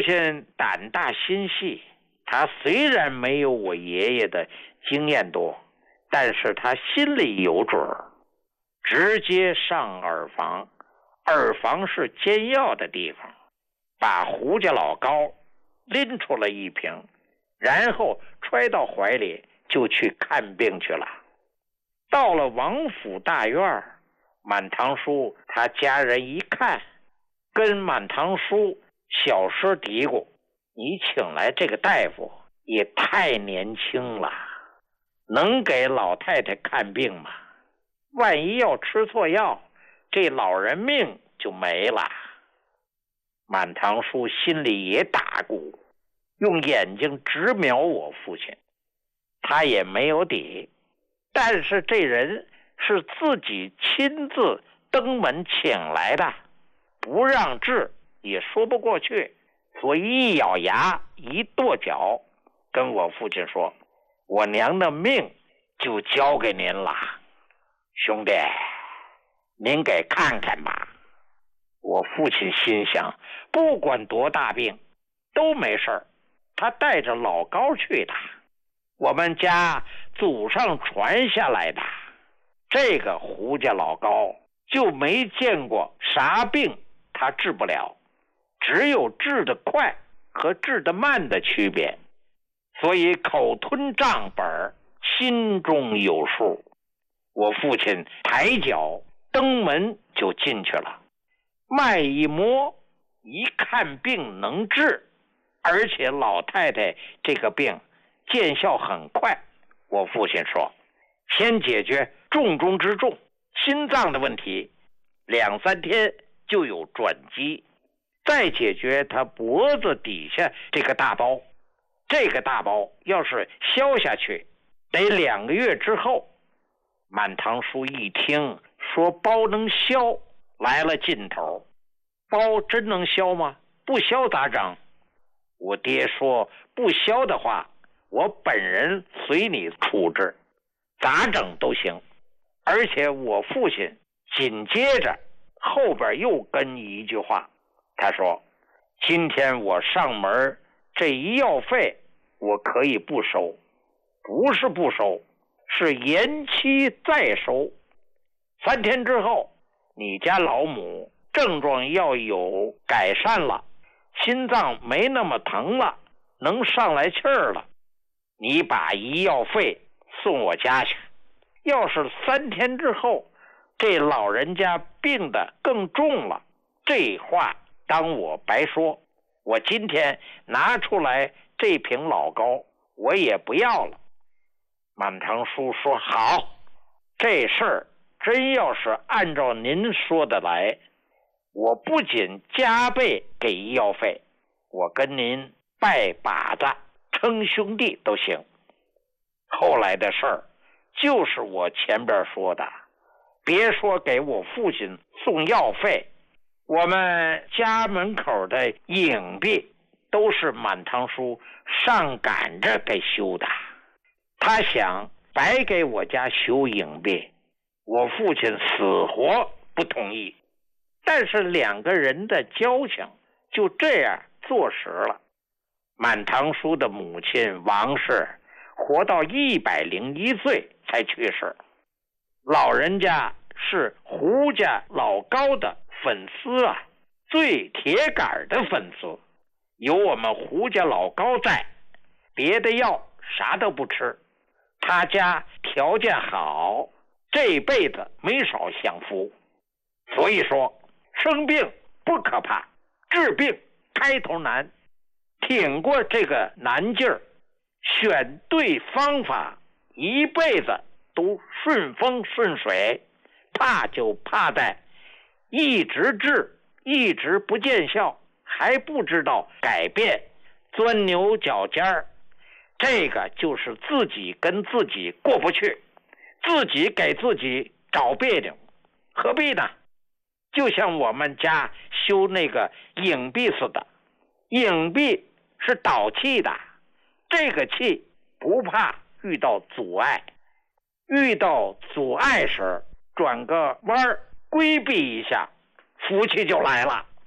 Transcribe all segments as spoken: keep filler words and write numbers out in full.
亲胆大心细，他虽然没有我爷爷的经验多，但是他心里有准儿，直接上耳房，耳房是煎药的地方，把胡家老高拎出了一瓶，然后揣到怀里就去看病去了。到了王府大院，满堂叔他家人一看，跟满堂叔小声嘀咕：你请来这个大夫也太年轻了，能给老太太看病吗？万一要吃错药，这老人命就没了。满堂叔心里也打鼓，用眼睛直瞄我父亲，他也没有底，但是这人是自己亲自登门请来的，不让治也说不过去，所以一咬牙一跺脚，跟我父亲说：我娘的命就交给您了，兄弟，您给看看吧。我父亲心想，不管多大病都没事儿，他带着老高去的，我们家祖上传下来的，这个胡家老高就没见过啥病他治不了，只有治得快和治得慢的区别，所以口吞账本，心中有数。我父亲抬脚登门就进去了，脉一摸，一看病能治，而且老太太这个病见效很快。我父亲说，先解决重中之重，心脏的问题，两三天就有转机，再解决他脖子底下这个大包，这个大包要是消下去，得两个月之后。满堂叔一听说包能消，来了劲头。包真能消吗？不消咋整？我爹说，不消的话，我本人随你处置，咋整都行。而且我父亲紧接着后边又跟一句话，他说，今天我上门，这医药费我可以不收，不是不收，是延期再收。三天之后，你家老母症状要有改善了，心脏没那么疼了，能上来气儿了，你把医药费送我家去。要是三天之后这老人家病得更重了，这话当我白说，我今天拿出来这瓶老高我也不要了。满堂叔说，好，这事儿真要是按照您说的来，我不仅加倍给医药费，我跟您拜把子称兄弟都行。后来的事儿就是我前边说的，别说给我父亲送药费，我们家门口的影壁都是满堂叔上赶着给修的。他想白给我家修影壁，我父亲死活不同意，但是两个人的交情就这样坐实了。满堂叔的母亲王氏活到一百零一岁才去世，老人家是胡家老高的粉丝啊，最铁杆的粉丝，有我们胡家老高在，别的药啥都不吃。他家条件好，这辈子没少享福。所以说，生病不可怕，治病开头难，挺过这个难劲儿，选对方法，一辈子都顺风顺水。怕就怕在一直治一直不见效，还不知道改变，钻牛角尖儿，这个就是自己跟自己过不去，自己给自己找别扭，何必呢？就像我们家修那个影壁似的，影壁是导气的，这个气不怕遇到阻碍，遇到阻碍时转个弯儿规避一下，福气就来了。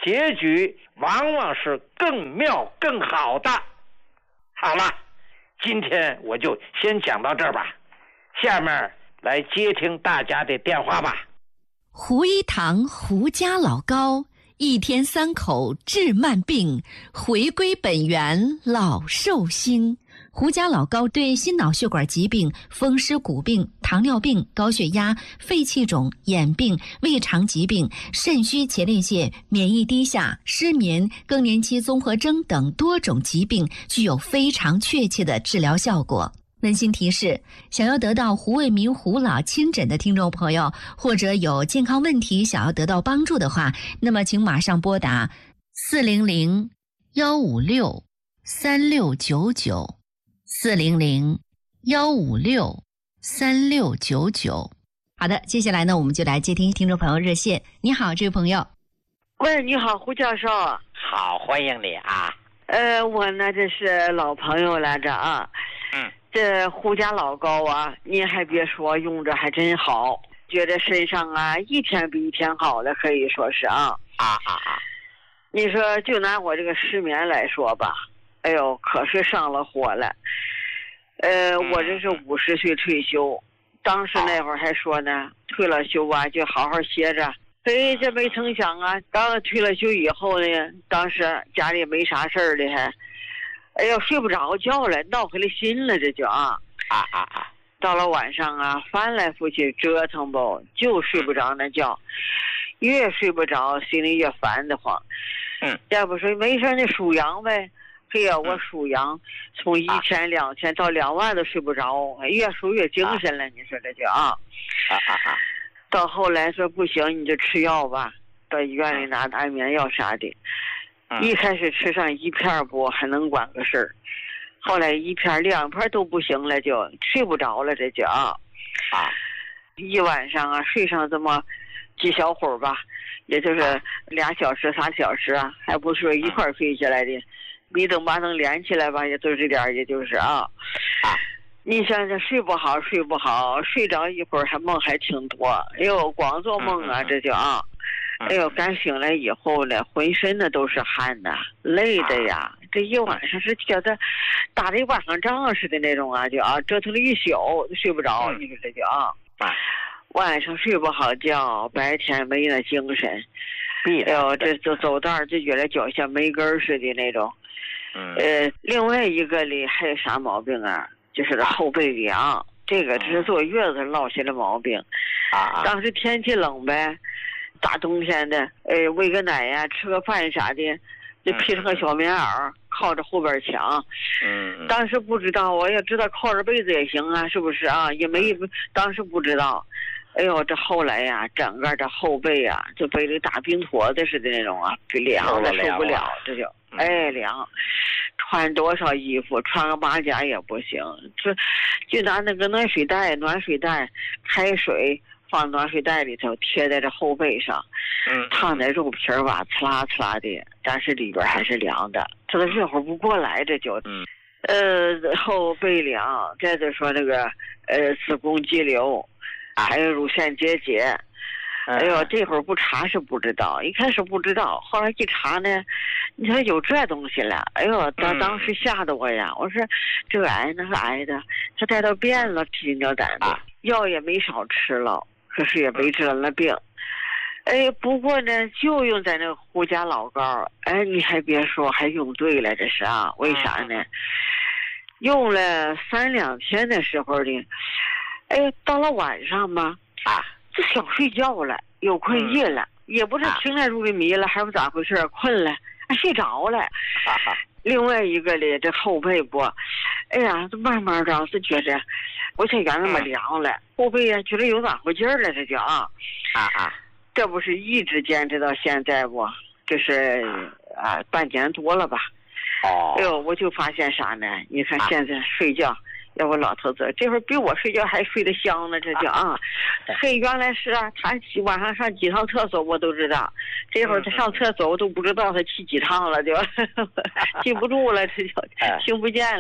结局往往是更妙更好的。好了，今天我就先讲到这儿吧，下面来接听大家的电话吧。 胡一堂胡家老高，一天三口治慢病，回归本源老寿星。胡家老高对心脑血管疾病、风湿骨病、糖尿病、高血压、肺气肿、眼病、胃肠疾病、肾虚前列腺、免疫低下、失眠、更年期综合征等多种疾病具有非常确切的治疗效果。温馨提示，想要得到胡卫民胡老亲诊的听众朋友，或者有健康问题想要得到帮助的话，那么请马上拨打四零零幺五六三六九九四零零幺五六三六九九。好的，接下来呢，我们就来接听听众朋友热线。你好，这位朋友。 喂，你好，胡教授。 好，欢迎你啊。 呃，我呢这是老朋友来着啊。 嗯。 这胡家老高啊，您还别说，用着还真好，觉得身上啊一天比一天好了，可以说是啊。 啊啊啊！ 你说就拿我这个失眠来说吧，哎呦，可是上了火了。呃， 嗯、 我这是五十岁退休，当时那会儿还说呢，退了休啊就好好歇着。哎，这没成想啊，刚退了休以后呢，当时家里没啥事儿的还。哎呦，睡不着觉了，闹回来心了，这就啊啊啊啊！ 到了晚上啊，翻来覆去折腾不，就睡不着那觉，越睡不着，心里越烦得慌。 嗯， 要不说没事，那数羊呗。嘿呀，我数羊，从一千、两千到两万都睡不着，越数越精神了。你说这就啊啊啊啊！ 到后来说不行，你就吃药吧，到医院里拿安眠药啥的。一开始吃上一片不还能管个事儿，后来一片两片都不行了，就睡不着了，这就啊，一晚上啊睡上这么几小会儿吧，也就是俩小时仨小时啊，还不是一块睡下来的，你等把能连起来吧，也就这点，也就是啊。你想想睡不好睡不好，睡着一会儿还梦还挺多，哎呦光做梦啊，这就啊。哎呦，刚醒来以后呢，浑身呢都是汗呐，累的呀。这一晚上是觉得打了一晚上仗似的那种啊，就啊折腾了一宿睡不着，你说这就啊，晚上睡不好觉，白天没那精神。哎呦，这走走道就觉得脚像没根似的那种。呃，另外一个里还有啥毛病啊？就是这后背凉，这个只是坐月子落下的毛病。 啊， 当时天气冷呗。大冬天的，哎，喂个奶呀，吃个饭啥的，就披上个小棉袄，靠着后边墙。 嗯， 当时不知道，我要知道靠着被子也行啊，是不是啊？也没，当时不知道。哎呦，这后来呀，整个这后背呀，就背着大冰坨子似的那种啊，凉的受不了，这就哎凉。穿多少衣服，穿个马甲也不行，这就拿那个暖水袋，暖水袋开水。放暖水袋里头，贴在这后背上， 嗯， 烫在肉皮儿吧，呲啦呲啦的，但是里边还是凉的，这个热乎不过来，这就， 嗯， 呃，后背凉，再者说那个，呃，子宫肌瘤，还有乳腺结节，哎呦，这会儿不查是不知道，一开始不知道，后来一查呢，你说有这东西了，哎呦，当当时吓得我呀，我说这癌那是癌的，他带到变了，提心吊胆的，药也没少吃了。可是也没治了病，哎，不过呢，就用在那个胡家老高，哎，你还别说，还用对了，这是啊，为啥呢？用了三两天的时候呢，哎，到了晚上吧，啊，就想睡觉了，有困意了，嗯、也不是听来入的迷了，还不咋回事，困了，哎，睡着了。另外一个呢，这后背部，哎呀，这慢慢的是觉着。不像原来那么凉了，后背呀觉得有暖和劲儿了，这就啊啊啊！ 这不是一直坚持到现在不？这是啊半年多了吧？ 哦， 哎呦，我就发现啥呢？你看现在睡觉，要不老头子这会儿比我睡觉还睡得香呢，这就啊，嘿，原来是啊，他晚上上几趟厕所我都知道，这会儿他上厕所我都不知道他去几趟了，就记不住了，这就听不见了。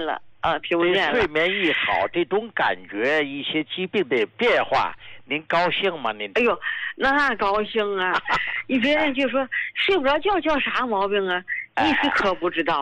啊，听不见了。 睡眠一好，这种感觉，一些疾病的变化，您高兴吗？您？ 哎呦，那高兴啊！你别人就说睡不着觉叫啥毛病啊？你是可不知道。